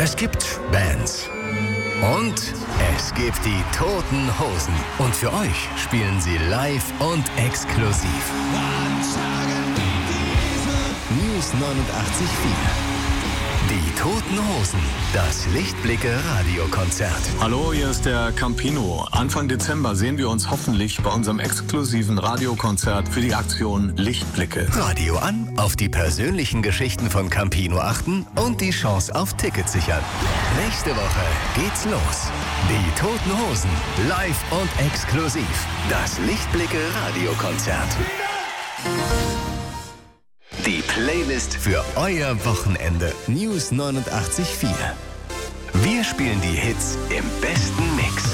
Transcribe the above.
Es gibt Bands. Und es gibt die Toten Hosen. Und für euch spielen sie live und exklusiv. News 89.4. Die Toten Hosen. Das Lichtblicke-Radiokonzert. Hallo, hier ist der Campino. Anfang Dezember sehen wir uns hoffentlich bei unserem exklusiven Radiokonzert für die Aktion Lichtblicke. Radio an, auf die persönlichen Geschichten von Campino achten und die Chance auf Tickets sichern. Nächste Woche geht's los. Die Toten Hosen. Live und exklusiv. Das Lichtblicke-Radiokonzert. Die Playlist für euer Wochenende. News 89.4. Wir spielen die Hits im besten Mix.